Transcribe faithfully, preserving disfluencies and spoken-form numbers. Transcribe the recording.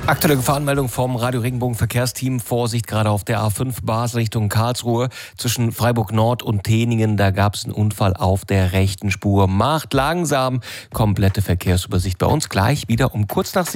Aktuelle Gefahrenmeldung vom Radio Regenbogen Verkehrsteam. Vorsicht gerade auf der A fünf Basel Richtung Karlsruhe zwischen Freiburg Nord und Teningen. Da gab es einen Unfall auf der rechten Spur. Macht langsam. Komplette Verkehrsübersicht bei uns gleich wieder um kurz nach sieben.